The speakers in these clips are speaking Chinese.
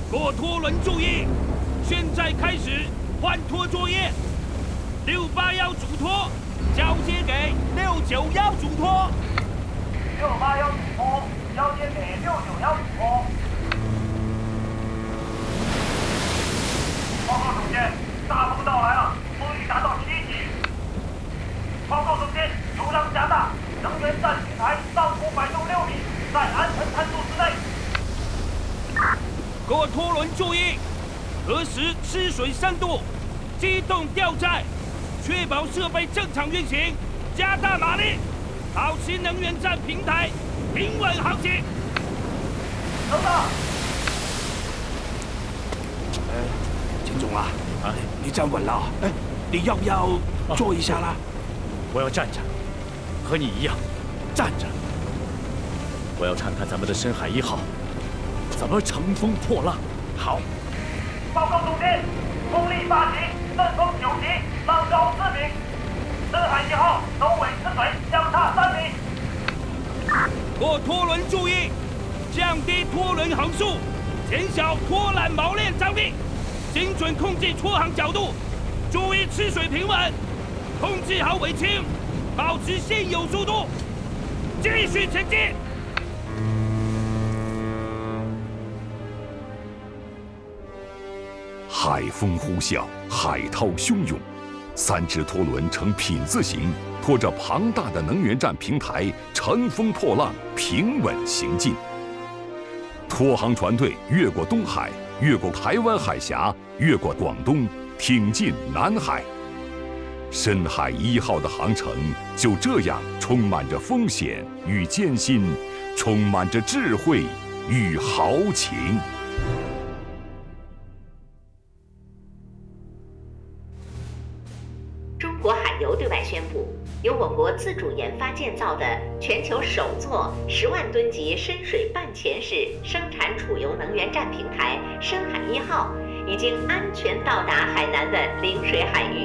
各拖轮注意，现在开始换拖作业。681主拖交接给691主拖。 681主拖交接给691主拖。报告总监，大风到来了，风力达到7级。报告总监，油量加大，能源站平台上空摆动6米，在安全参数之内。 各拖轮注意，核实吃水深度，机动吊载，确保设备正常运行，加大马力，保持能源站平台平稳航行。 收到。 金总啊，你站稳了，你要不要坐一下啦？ 我要站着，和你一样，站着。我要看看咱们的深海1号怎么乘风破浪。好。 报告总监，风力8级，阵风9级，浪高4米。深海1号首尾吃水相差3米。 各拖轮注意，降低拖轮航速，减小拖缆锚链张力，精准控制拖航角度，注意吃水平稳，控制好尾倾，保持现有速度，继续前进。 海风呼啸，海涛汹涌，3只拖轮呈品字形，拖着庞大的能源站平台，乘风破浪，平稳行进。拖航船队越过东海，越过台湾海峡，越过广东，挺进南海。深海1号的航程就这样充满着风险与艰辛，充满着智慧与豪情。 中国海油对外宣布，由我国自主研发建造的全球首座10万吨级深水半潜式生产储油能源站平台“深海1号”已经安全到达海南的陵水海域。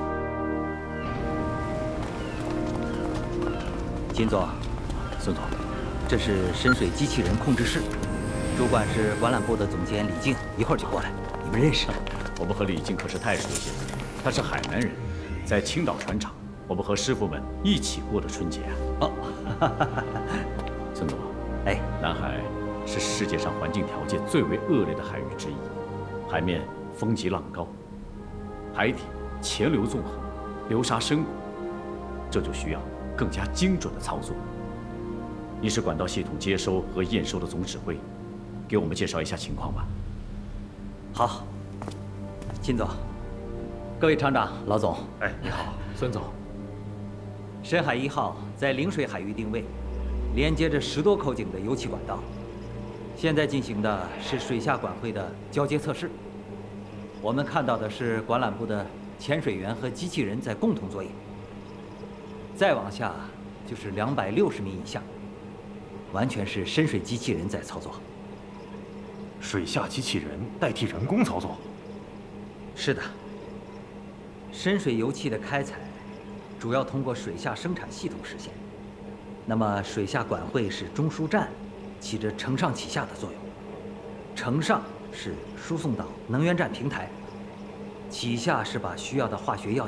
金总， 孙总， 这是深水机器人控制室，主管是管缆部的总监李静，一会儿就过来。你们认识？ 我们和李静可是太熟悉了，他是海南人。在青岛船厂，我们和师傅们一起过的春节啊！孙总，南海是世界上环境条件最为恶劣的海域之一，海面风急浪高，海底潜流纵横，流沙深谷，这就需要更加精准的操作。你是管道系统接收和验收的总指挥，给我们介绍一下情况吧。 好，金总。各位厂长、老总， 你好，孙总。 深海1号在陵水海域定位，连接着10多口井的油气管道。现在进行的是水下管会的交接测试。我们看到的是管缆部的潜水员和机器人在共同作业。再往下就是260米以下，完全是深水机器人在操作。 水下机器人代替人工操作？ 是的。深水油气的开采，主要通过水下生产系统实现。那么水下管会是中枢站，起着承上启下的作用。承上是输送到能源站平台，启下是把需要的化学药